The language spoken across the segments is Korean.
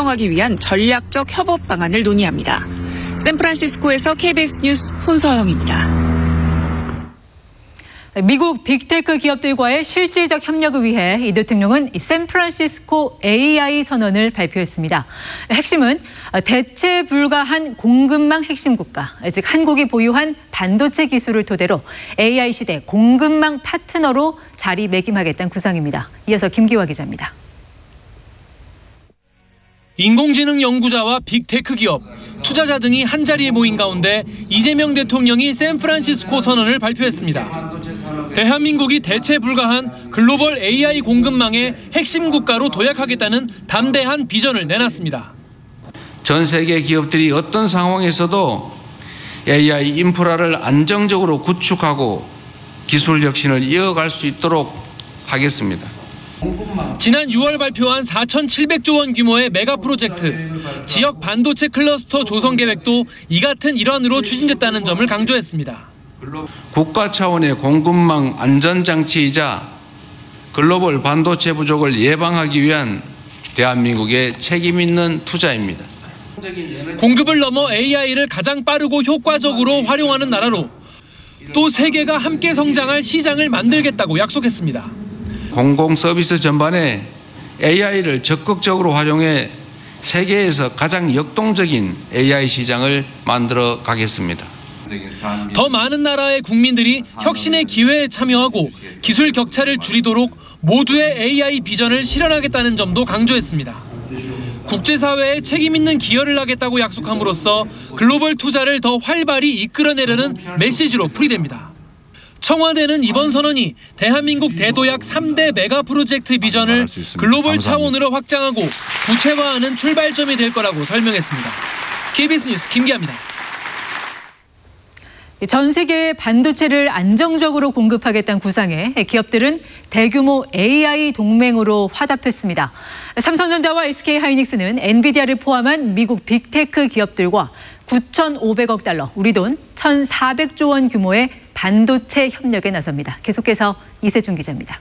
활성화하기 위한 전략적 협업 방안을 논의합니다. 샌프란시스코에서 KBS 뉴스 손서영입니다. 미국 빅테크 기업들과의 실질적 협력을 위해 이 대통령은 샌프란시스코 AI 선언을 발표했습니다. 핵심은 대체 불가한 공급망 핵심 국가, 즉 한국이 보유한 반도체 기술을 토대로 AI 시대 공급망 파트너로 자리매김하겠다는 구상입니다. 이어서 김기화 기자입니다. 인공지능 연구자와 빅테크 기업, 투자자 등이 한자리에 모인 가운데 이재명 대통령이 샌프란시스코 선언을 발표했습니다. 대한민국이 대체 불가한 글로벌 AI 공급망의 핵심 국가로 도약하겠다는 담대한 비전을 내놨습니다. 전 세계 기업들이 어떤 상황에서도 AI 인프라를 안정적으로 구축하고 기술 혁신을 이어갈 수 있도록 하겠습니다. 지난 6월 발표한 4,700조 원 규모의 메가 프로젝트, 지역 반도체 클러스터 조성 계획도 이 같은 일환으로 추진됐다는 점을 강조했습니다. 국가 차원의 공급망 안전장치이자 글로벌 반도체 부족을 예방하기 위한 대한민국의 책임 있는 투자입니다. 공급을 넘어 AI를 가장 빠르고 효과적으로 활용하는 나라로 또 세계가 함께 성장할 시장을 만들겠다고 약속했습니다. 공공 서비스 전반에 AI를 적극적으로 활용해 세계에서 가장 역동적인 AI 시장을 만들어 가겠습니다. 더 많은 나라의 국민들이 혁신의 기회에 참여하고 기술 격차를 줄이도록 모두의 AI 비전을 실현하겠다는 점도 강조했습니다. 국제사회에 책임 있는 기여를 하겠다고 약속함으로써 글로벌 투자를 더 활발히 이끌어내려는 메시지로 풀이됩니다. 청와대는 이번 선언이 대한민국 대도약 3대 메가 프로젝트 비전을 글로벌 차원으로 확장하고 구체화하는 출발점이 될 거라고 설명했습니다. KBS 뉴스 김기아입니다. 전 세계에 반도체를 안정적으로 공급하겠다는 구상에 기업들은 대규모 AI 동맹으로 화답했습니다. 삼성전자와 SK하이닉스는 엔비디아를 포함한 미국 빅테크 기업들과 9,500억 달러, 우리 돈 1,400조 원 규모의 반도체 협력에 나섭니다. 계속해서 이세준 기자입니다.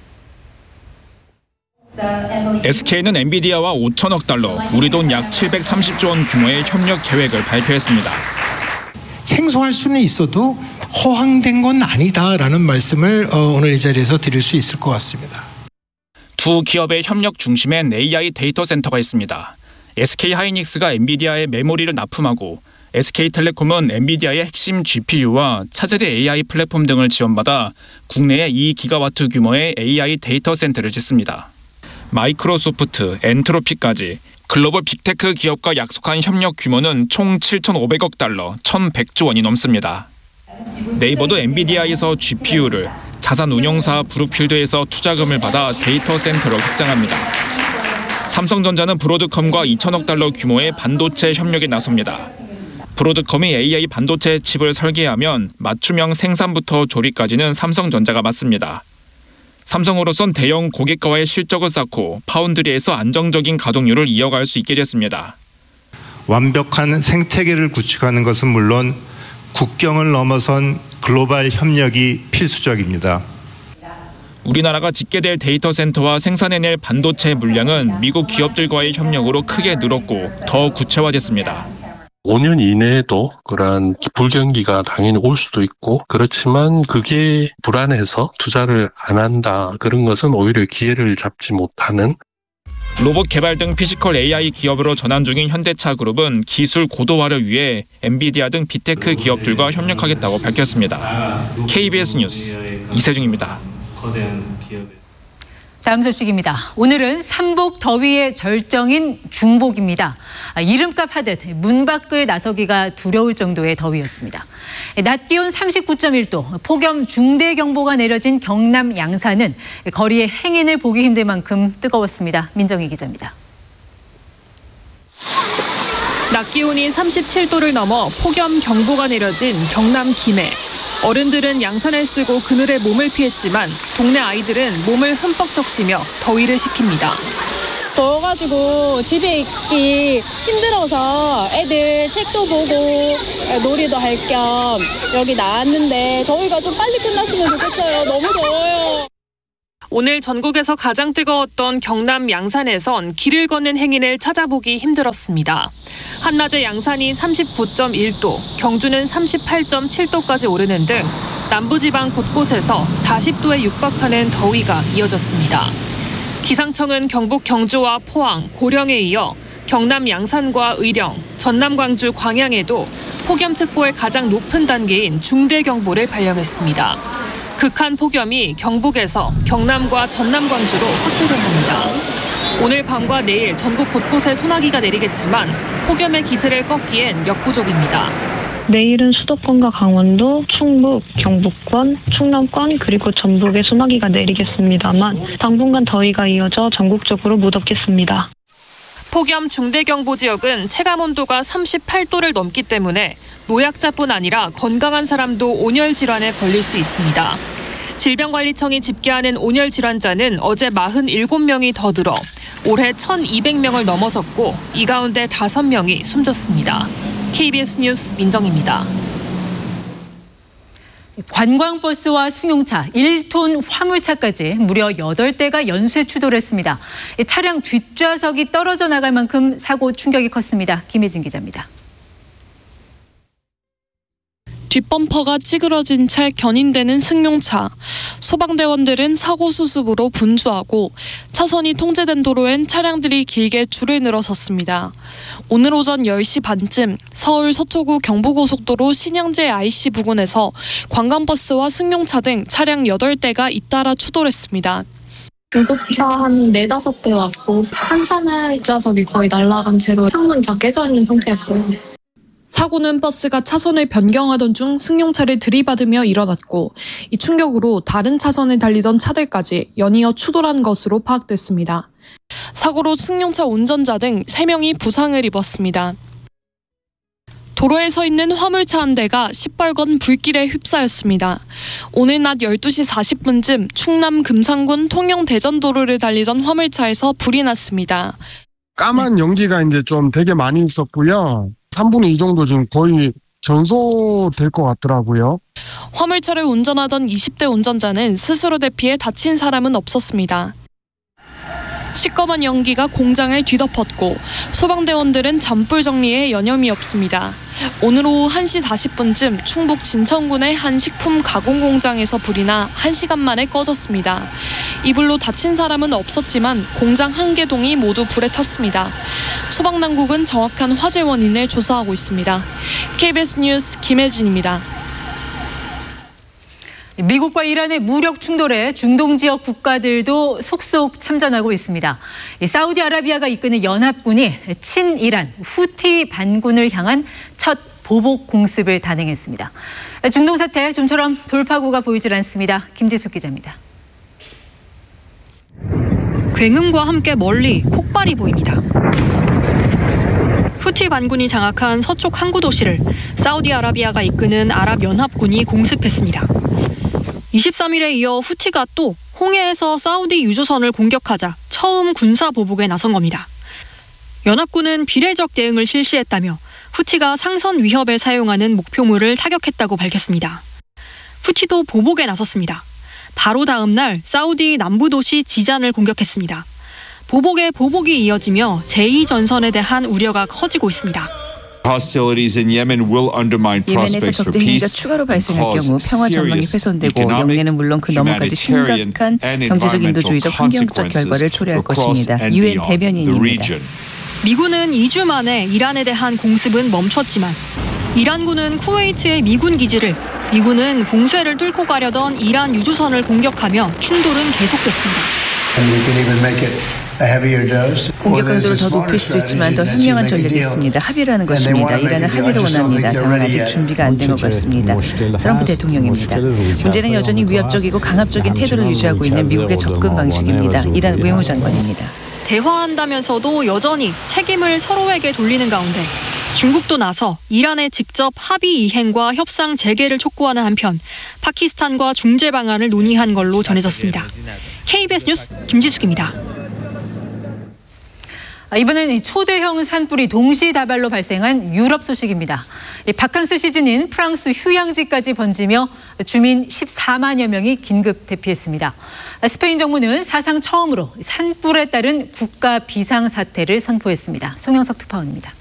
SK는 엔비디아와 5천억 달러, 우리 돈 약 730조 원 규모의 협력 계획을 발표했습니다. 생소할 수는 있어도 허황된 건 아니다라는 말씀을 오늘 이 자리에서 드릴 수 있을 것 같습니다. 두 기업의 협력 중심엔 AI 데이터 센터가 있습니다. SK하이닉스가 엔비디아의 메모리를 납품하고 SK텔레콤은 엔비디아의 핵심 GPU와 차세대 AI 플랫폼 등을 지원받아 국내에 2기가와트 규모의 AI 데이터 센터를 짓습니다. 마이크로소프트, 엔트로피까지 글로벌 빅테크 기업과 약속한 협력 규모는 총 7,500억 달러, 1,100조 원이 넘습니다. 네이버도 엔비디아에서 GPU를, 자산 운용사 브룩필드에서 투자금을 받아 데이터 센터로 확장합니다. 삼성전자는 브로드컴과 2천억 달러 규모의 반도체 협력에 나섭니다. 브로드컴이 AI 반도체 칩을 설계하면 맞춤형 생산부터 조립까지는 삼성전자가 맡습니다. 삼성으로선 대형 고객과의 실적을 쌓고 파운드리에서 안정적인 가동률을 이어갈 수 있게 됐습니다. 완벽한 생태계를 구축하는 것은 물론 국경을 넘어선 글로벌 협력이 필수적입니다. 우리나라가 짓게 될 데이터 센터와 생산해낼 반도체 물량은 미국 기업들과의 협력으로 크게 늘었고 더 구체화됐습니다. 5년 이내에도 그러한 불경기가 당연히 올 수도 있고 그렇지만 그게 불안해서 투자를 안 한다. 그런 것은 오히려 기회를 잡지 못하는. 로봇 개발 등 피지컬 AI 기업으로 전환 중인 현대차그룹은 기술 고도화를 위해 엔비디아 등 빅테크 기업들과 협력하겠다고 밝혔습니다. KBS 뉴스 이세중입니다. 다음 소식입니다. 오늘은 삼복 더위의 절정인 중복입니다. 이름값 하듯 문 밖을 나서기가 두려울 정도의 더위였습니다. 낮 기온 39.1도, 폭염 중대경보가 내려진 경남 양산은 거리에 행인을 보기 힘들 만큼 뜨거웠습니다. 민정희 기자입니다. 낮 기온이 37도를 넘어 폭염 경보가 내려진 경남 김해. 어른들은 양산을 쓰고 그늘에 몸을 피했지만 동네 아이들은 몸을 흠뻑 적시며 더위를 식힙니다. 더워가지고 집에 있기 힘들어서 애들 책도 보고 놀이도 할 겸 여기 나왔는데 더위가 좀 빨리 끝났으면 좋겠어요. 너무 더워요. 오늘 전국에서 가장 뜨거웠던 경남 양산에선 길을 걷는 행인을 찾아보기 힘들었습니다. 한낮에 양산이 39.1도, 경주는 38.7도까지 오르는 등 남부지방 곳곳에서 40도에 육박하는 더위가 이어졌습니다. 기상청은 경북 경주와 포항, 고령에 이어 경남 양산과 의령, 전남 광주 광양에도 폭염특보의 가장 높은 단계인 중대경보를 발령했습니다. 극한 폭염이 경북에서 경남과 전남 광주로 확대된답니다. 오늘 밤과 내일 전국 곳곳에 소나기가 내리겠지만 폭염의 기세를 꺾기엔 역부족입니다. 내일은 수도권과 강원도, 충북, 경북권, 충남권 그리고 전북에 소나기가 내리겠습니다만 당분간 더위가 이어져 전국적으로 무덥겠습니다. 폭염 중대경보 지역은 체감온도가 38도를 넘기 때문에 노약자뿐 아니라 건강한 사람도 온열 질환에 걸릴 수 있습니다. 질병관리청이 집계하는 온열 질환자는 어제 47명이 더 늘어 올해 1,200명을 넘어섰고 이 가운데 5명이 숨졌습니다. KBS 뉴스 민정입니다. 관광버스와 승용차, 1톤 화물차까지 무려 8대가 연쇄 추돌을 했습니다. 차량 뒷좌석이 떨어져 나갈 만큼 사고 충격이 컸습니다. 김혜진 기자입니다. 뒷범퍼가 찌그러진 채 견인되는 승용차. 소방대원들은 사고 수습으로 분주하고 차선이 통제된 도로엔 차량들이 길게 줄을 늘어섰습니다. 오늘 오전 10시 반쯤 서울 서초구 경부고속도로 신양제 IC 부근에서 관광버스와 승용차 등 차량 8대가 잇따라 추돌했습니다. 중국차 한 4-5대 왔고 한 차는 뒷좌석이 거의 날아간 채로 창문 다 깨져 있는 상태였고요. 사고는 버스가 차선을 변경하던 중 승용차를 들이받으며 일어났고 이 충격으로 다른 차선을 달리던 차들까지 연이어 추돌한 것으로 파악됐습니다. 사고로 승용차 운전자 등 3명이 부상을 입었습니다. 도로에 서 있는 화물차 한 대가 시뻘건 불길에 휩싸였습니다. 오늘 낮 12시 40분쯤 충남 금산군 통영대전도로를 달리던 화물차에서 불이 났습니다. 까만 연기가 이제 좀 되게 많이 있었고요. 3분의 2 정도 지금 거의 전소될 것 같더라고요. 화물차를 운전하던 20대 운전자는 스스로 대피해 다친 사람은 없었습니다. 시꺼먼 연기가 공장을 뒤덮었고 소방대원들은 잔불 정리에 여념이 없습니다. 오늘 오후 1시 40분쯤 충북 진천군의 한 식품 가공 공장에서 불이 나 1시간 만에 꺼졌습니다. 이 불로 다친 사람은 없었지만 공장 1개 동이 모두 불에 탔습니다. 소방당국은 정확한 화재 원인을 조사하고 있습니다. KBS 뉴스 김혜진입니다. 미국과 이란의 무력 충돌에 중동 지역 국가들도 속속 참전하고 있습니다. 사우디아라비아가 이끄는 연합군이 친이란 후티 반군을 향한 첫 보복 공습을 단행했습니다. 중동 사태 좀처럼 돌파구가 보이질 않습니다. 김지숙 기자입니다. 굉음과 함께 멀리 폭발이 보입니다. 후티 반군이 장악한 서쪽 항구 도시를 사우디아라비아가 이끄는 아랍연합군이 공습했습니다. 23일에 이어 후티가 또 홍해에서 사우디 유조선을 공격하자 처음 군사 보복에 나선 겁니다. 연합군은 비례적 대응을 실시했다며 후티가 상선 위협에 사용하는 목표물을 타격했다고 밝혔습니다. 후티도 보복에 나섰습니다. 바로 다음 날 사우디 남부 도시 지잔을 공격했습니다. 보복에 보복이 이어지며 제2전선에 대한 우려가 커지고 있습니다. 예멘에서 적대 행위가 추가로 발생할 경우 평화 전망이 훼손되고 영내는 물론 그 너머까지 심각한 경제적 인도주의적 환경적 결과를 초래할 것입니다. 유엔 대변인입니다. 미군은 2주 만에 이란에 대한 공습은 멈췄지만 이란군은 쿠웨이트의 미군 기지를 미군은 봉쇄를 뚫고 가려던 이란 유조선을 공격하며 충돌은 계속됐습니다. 공격 강도를 더 높일 수도 있지만 더 현명한 전략이 있습니다. 합의라는 것입니다. 이란은 합의를 원합니다. 다만 아직 준비가 안 된 것 같습니다. 트럼프 대통령입니다. 문제는 여전히 위협적이고 강압적인 태도를 유지하고 있는 미국의 접근 방식입니다. 이란 외무장관입니다. 대화한다면서도 여전히 책임을 서로에게 돌리는 가운데 중국도 나서 이란에 직접 합의 이행과 협상 재개를 촉구하는 한편 파키스탄과 중재 방안을 논의한 걸로 전해졌습니다. KBS 뉴스 김지숙입니다. 이번엔 이 초대형 산불이 동시다발로 발생한 유럽 소식입니다. 바캉스 시즌인 프랑스 휴양지까지 번지며 주민 14만여 명이 긴급 대피했습니다. 스페인 정부는 사상 처음으로 산불에 따른 국가 비상사태를 선포했습니다. 송영석 특파원입니다.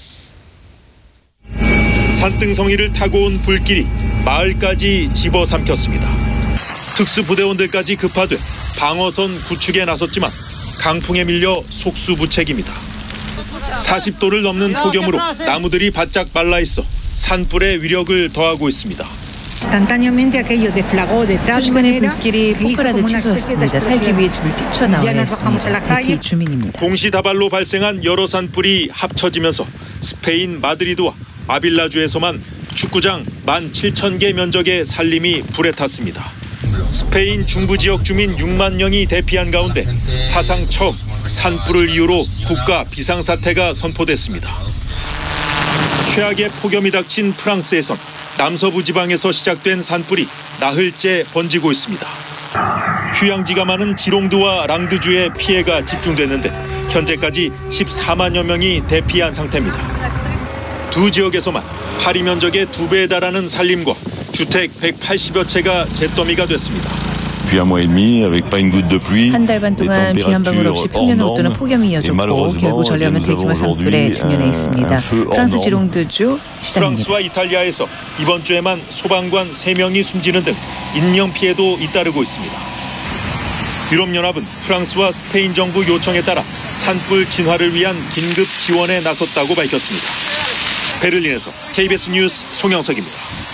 산등성이를 타고 온 불길이 마을까지 집어삼켰습니다. 특수부대원들까지 급파돼 방어선 구축에 나섰지만 강풍에 밀려 속수무책입니다. 40도를 넘는 폭염으로 나무들이 바짝 말라있어 산불의 위력을 더하고 있습니다. 수십만의 불길이 폭발하듯 치솟았습니다. 살기 위해 집을 뛰쳐나와야 했습니다. 대피 주민입니다. 동시다발로 발생한 여러 산불이 합쳐지면서 스페인 마드리드와 아빌라주에서만 축구장 17,000개 면적의 산림이 불에 탔습니다. 스페인 중부 지역 주민 6만 명이 대피한 가운데 사상 처음 산불을 이유로 국가 비상사태가 선포됐습니다. 최악의 폭염이 닥친 프랑스에선 남서부 지방에서 시작된 산불이 나흘째 번지고 있습니다. 휴양지가 많은 지롱드와 랑드주에 피해가 집중됐는데 현재까지 14만여 명이 대피한 상태입니다. 두 지역에서만 파리 면적의 2배에 달하는 산림과 주택 180여 채가 잿더미가 됐습니다. 한 달 반 동안 비 한 방울 없이 평년을 웃도는 폭염이 이어졌고 결국 전례없는 대규모 산불에 직면해 있습니다. 프랑스 지롱드주 시장입니다. 프랑스와 이탈리아에서 이번 주에만 소방관 3명이 숨지는 등 인명피해도 잇따르고 있습니다. 유럽연합은 프랑스와 스페인 정부 요청에 따라 산불 진화를 위한 긴급 지원에 나섰다고 밝혔습니다. 베를린에서 KBS 뉴스 송영석입니다.